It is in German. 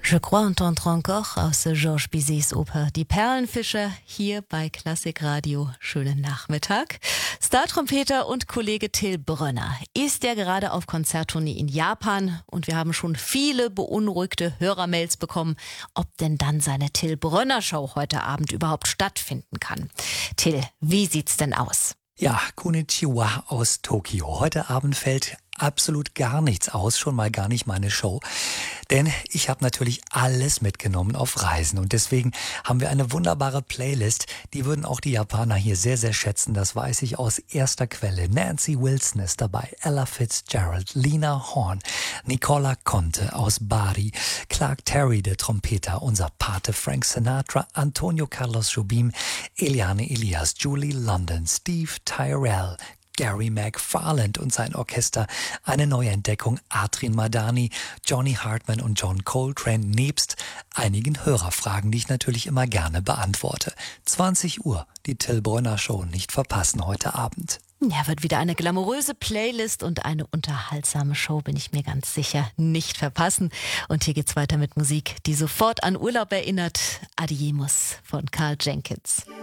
Je crois entendre encore aus Georges Bizets Oper Die Perlenfischer hier bei Klassikradio. Schönen Nachmittag. Star-Trompeter und Kollege Till Brönner ist ja gerade auf Konzerttournee in Japan und wir haben schon viele beunruhigte Hörermails bekommen, ob denn dann seine Till Brönner Show heute Abend überhaupt stattfinden kann. Till, wie sieht's denn aus? Ja, Konnichiwa aus Tokio. Heute Abend fällt absolut gar nichts aus, schon mal gar nicht meine Show. Denn ich habe natürlich alles mitgenommen auf Reisen und deswegen haben wir eine wunderbare Playlist. Die würden auch die Japaner hier sehr, sehr schätzen, das weiß ich aus erster Quelle. Nancy Wilson ist dabei, Ella Fitzgerald, Lena Horne, Nicola Conte aus Bari, Clark Terry, der Trompeter, unser Pate Frank Sinatra, Antonio Carlos Jobim, Eliane Elias, Julie London, Steve Tyrell, Gary McFarland und sein Orchester, eine Neuentdeckung, Artrin Madani, Johnny Hartman und John Coltrane, nebst einigen Hörerfragen, die ich natürlich immer gerne beantworte. 20 Uhr, die Till Brönner Show, nicht verpassen heute Abend. Ja, wird wieder eine glamouröse Playlist und eine unterhaltsame Show, bin ich mir ganz sicher, nicht verpassen. Und hier geht's weiter mit Musik, die sofort an Urlaub erinnert. Adiemus von Karl Jenkins.